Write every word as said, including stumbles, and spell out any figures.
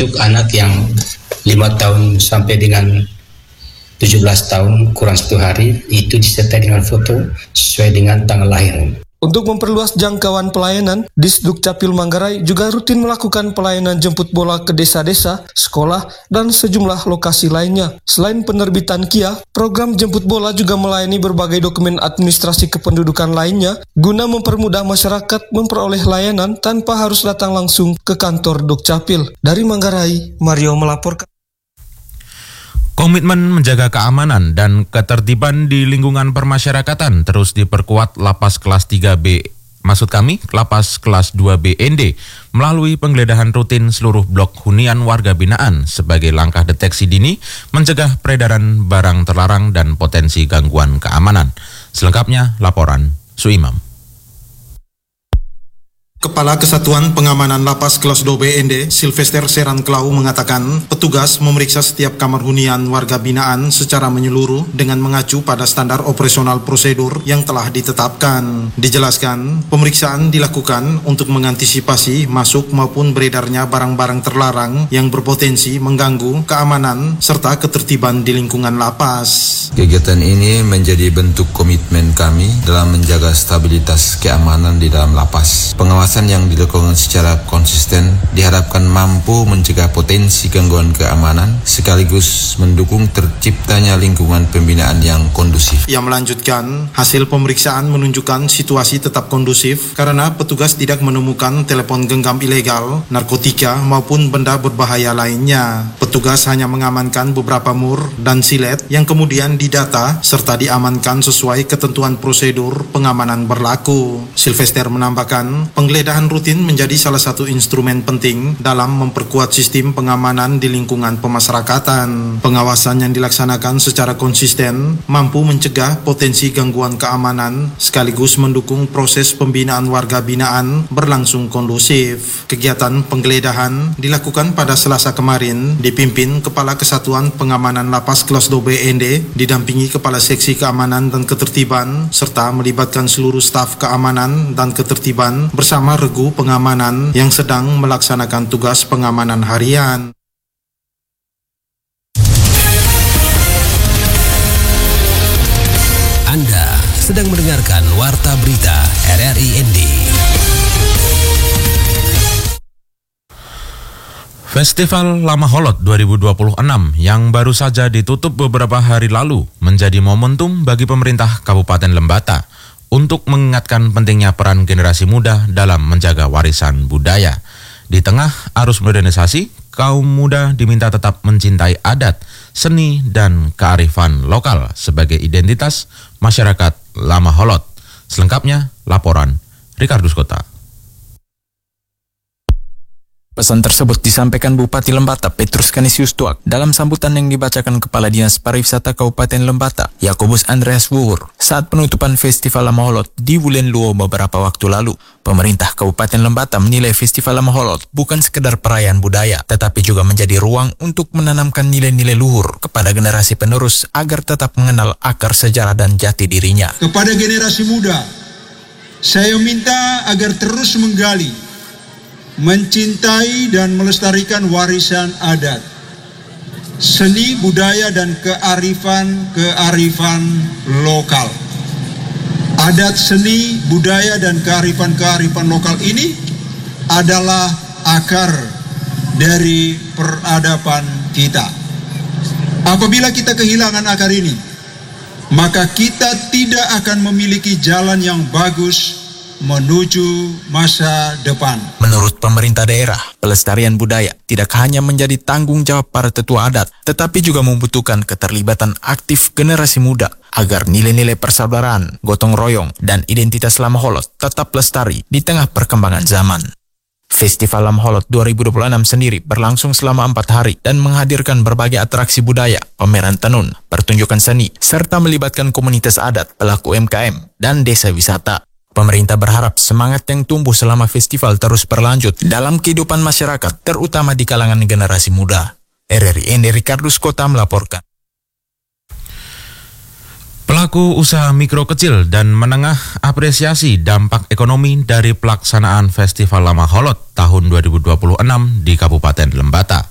untuk anak yang lima tahun sampai dengan tujuh belas tahun kurang satu hari itu disertai dengan foto sesuai dengan tanggal lahir. Untuk memperluas jangkauan pelayanan, Disduk Capil Manggarai juga rutin melakukan pelayanan jemput bola ke desa-desa, sekolah, dan sejumlah lokasi lainnya. Selain penerbitan K I A, program jemput bola juga melayani berbagai dokumen administrasi kependudukan lainnya guna mempermudah masyarakat memperoleh layanan tanpa harus datang langsung ke kantor Dukcapil. Dari Manggarai, Mario melaporkan. Komitmen menjaga keamanan dan ketertiban di lingkungan permasyarakatan terus diperkuat Lapas Kelas tiga B, maksud kami Lapas Kelas dua B N D, melalui penggeledahan rutin seluruh blok hunian warga binaan sebagai langkah deteksi dini mencegah peredaran barang terlarang dan potensi gangguan keamanan. Selengkapnya laporan Suimam. Kepala Kesatuan Pengamanan Lapas Kelas dua B N D, Sylvester Seranklau mengatakan, petugas memeriksa setiap kamar hunian warga binaan secara menyeluruh dengan mengacu pada standar operasional prosedur yang telah ditetapkan. Dijelaskan, pemeriksaan dilakukan untuk mengantisipasi masuk maupun beredarnya barang-barang terlarang yang berpotensi mengganggu keamanan serta ketertiban di lingkungan lapas. Kegiatan ini menjadi bentuk komitmen kami dalam menjaga stabilitas keamanan di dalam lapas. Pengawasan yang dilakukan secara konsisten diharapkan mampu mencegah potensi gangguan keamanan sekaligus mendukung terciptanya lingkungan pembinaan yang kondusif. Ia melanjutkan, hasil pemeriksaan menunjukkan situasi tetap kondusif karena petugas tidak menemukan telepon genggam ilegal, narkotika maupun benda berbahaya lainnya. Petugas hanya mengamankan beberapa mur dan silet yang kemudian didata serta diamankan sesuai ketentuan prosedur pengamanan berlaku. Sylvester menambahkan, penggeledahan rutin menjadi salah satu instrumen penting dalam memperkuat sistem pengamanan di lingkungan pemasyarakatan. Pengawasan yang dilaksanakan secara konsisten mampu mencegah potensi gangguan keamanan sekaligus mendukung proses pembinaan warga binaan berlangsung kondusif. Kegiatan penggeledahan dilakukan pada Selasa kemarin dipimpin Kepala Kesatuan Pengamanan Lapas Kelas dua B N D didampingi Kepala Seksi Keamanan dan Ketertiban serta melibatkan seluruh staf keamanan dan ketertiban bersama regu pengamanan yang sedang melaksanakan tugas pengamanan harian. Anda sedang mendengarkan Warta Berita R R I N D. Festival Lama Holot dua ribu dua puluh enam yang baru saja ditutup beberapa hari lalu menjadi momentum bagi pemerintah Kabupaten Lembata untuk mengingatkan pentingnya peran generasi muda dalam menjaga warisan budaya. Di tengah arus modernisasi, kaum muda diminta tetap mencintai adat, seni, dan kearifan lokal sebagai identitas masyarakat Lama Holot. Selengkapnya, laporan Rikardus Kota. Pesan tersebut disampaikan Bupati Lembata Petrus Kanisius Tuak dalam sambutan yang dibacakan Kepala Dinas Pariwisata Kabupaten Lembata Yakobus Andreas Wuhur saat penutupan Festival Lama Holot di Wulen Luo beberapa waktu lalu. Pemerintah Kabupaten Lembata menilai Festival Lama Holot bukan sekedar perayaan budaya, tetapi juga menjadi ruang untuk menanamkan nilai-nilai luhur kepada generasi penerus agar tetap mengenal akar sejarah dan jati dirinya. Kepada generasi muda, saya minta agar terus menggali, mencintai dan melestarikan warisan adat, seni budaya dan kearifan-kearifan lokal. Adat, seni, budaya dan kearifan-kearifan lokal ini adalah akar dari peradaban kita. Apabila kita kehilangan akar ini, maka kita tidak akan memiliki jalan yang bagus menuju masa depan. Menurut pemerintah daerah, pelestarian budaya tidak hanya menjadi tanggung jawab para tetua adat, tetapi juga membutuhkan keterlibatan aktif generasi muda agar nilai-nilai persaudaraan, gotong royong, dan identitas Lama Holot tetap lestari di tengah perkembangan zaman. Festival Lama Holot dua ribu dua puluh enam sendiri berlangsung selama empat hari dan menghadirkan berbagai atraksi budaya, pameran tenun, pertunjukan seni, serta melibatkan komunitas adat, pelaku U M K M, dan desa wisata. Pemerintah berharap semangat yang tumbuh selama festival terus berlanjut dalam kehidupan masyarakat, terutama di kalangan generasi muda. R R I N D Rikardus Kota melaporkan. Pelaku usaha mikro kecil dan menengah apresiasi dampak ekonomi dari pelaksanaan Festival Lama Holot tahun dua ribu dua puluh enam di Kabupaten Lembata.